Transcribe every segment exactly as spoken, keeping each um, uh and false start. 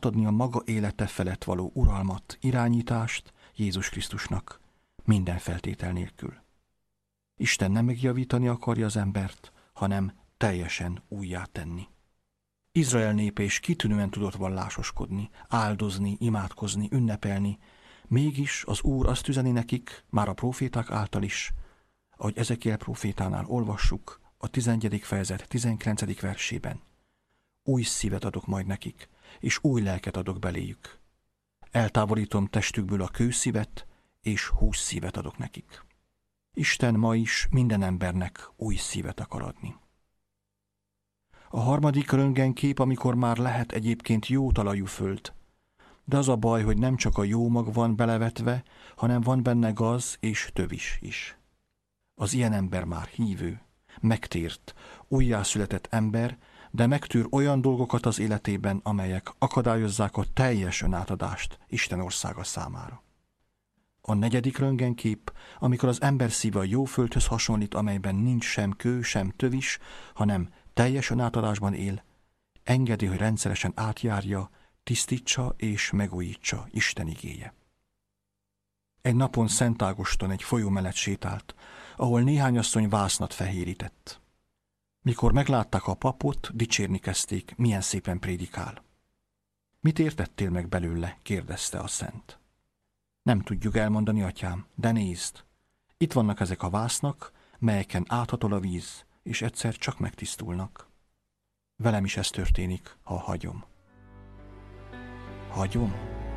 átadni a maga élete felett való uralmat, irányítást Jézus Krisztusnak, minden feltétel nélkül. Isten nem megjavítani akarja az embert, hanem teljesen újjá tenni. Izrael népe is kitűnően tudott vallásoskodni, áldozni, imádkozni, ünnepelni, mégis az Úr azt üzeni nekik, már a próféták által is, ahogy Ezekiel prófétánál olvassuk, a tizenegyedik fejezet tizenkilencedik versében. Új szívet adok majd nekik, és új lelket adok beléjük. Eltávolítom testükből a kőszívet, és hússzívet adok nekik. Isten ma is minden embernek új szívet akar adni. A harmadik röntgenkép, amikor már lehet egyébként jó talajú föld. De az a baj, hogy nem csak a jó mag van belevetve, hanem van benne gaz és tövis is. Az ilyen ember már hívő, megtért, újjászületett ember, de megtűr olyan dolgokat az életében, amelyek akadályozzák a teljes önátadást Isten országa számára. A negyedik röntgenkép, amikor az ember szíve a jó földhöz hasonlít, amelyben nincs sem kő, sem tövis, hanem teljes önátadásban él, engedi, hogy rendszeresen átjárja, tisztítsa és megújítsa Isten igéje. Egy napon Szent Ágoston egy folyó mellett sétált, ahol néhány asszony vásznat fehérített. Mikor meglátták a papot, dicsérni kezdték, milyen szépen prédikál. Mit értettél meg belőle? Kérdezte a szent. Nem tudjuk elmondani, atyám, de nézd, itt vannak ezek a vásznak, melyeken áthatol a víz, és egyszer csak megtisztulnak. Velem is ez történik, ha hagyom. Hagyom?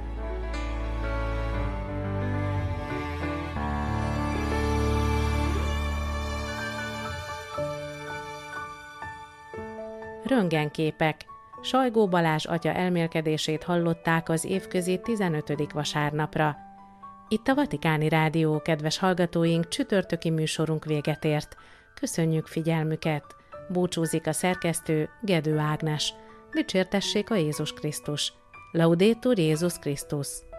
Röntgenképek. Sajgó Balázs atya elmélkedését hallották az évközi tizenötödik vasárnapra. Itt a Vatikáni Rádió, kedves hallgatóink, csütörtöki műsorunk véget ért. Köszönjük figyelmüket! Búcsúzik a szerkesztő, Gedő Ágnes. Dicsértessék a Jézus Krisztus! Laudetur Jézus Krisztus!